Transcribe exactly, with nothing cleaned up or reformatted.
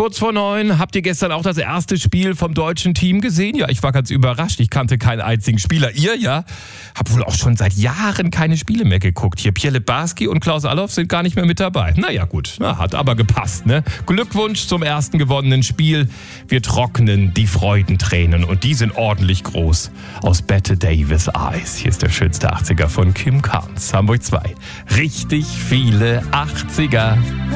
kurz vor neun. Habt ihr gestern auch das erste Spiel vom deutschen Team gesehen? Ja, ich war ganz überrascht. Ich kannte keinen einzigen Spieler. Ihr, ja? Hab wohl auch schon seit Jahren keine Spiele mehr geguckt. Hier Pierre Littbarski und Klaus Allofs sind gar nicht mehr mit dabei. Naja, gut. Na, hat aber gepasst, ne? Glückwunsch zum ersten gewonnenen Spiel. Wir trocknen die Freudentränen und die sind ordentlich groß aus Bette Davis Eyes. Hier ist der schönste achtziger von Kim Carnes. Hamburg zwei. Richtig viele achtziger.